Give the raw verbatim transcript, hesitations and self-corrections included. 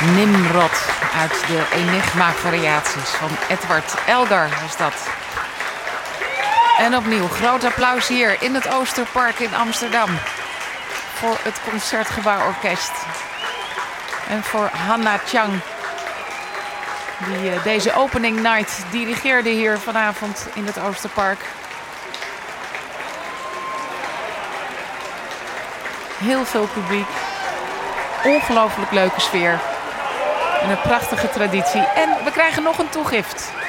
Nimrod uit de Enigma-variaties van Edward Elgar was dat. En opnieuw groot applaus hier in het Oosterpark in Amsterdam. Voor het Concertgebouworkest. En voor Hanna Chang. Die uh, deze opening night dirigeerde hier vanavond in het Oosterpark. Heel veel publiek. Ongelooflijk leuke sfeer. En een prachtige traditie. En we krijgen nog een toegift.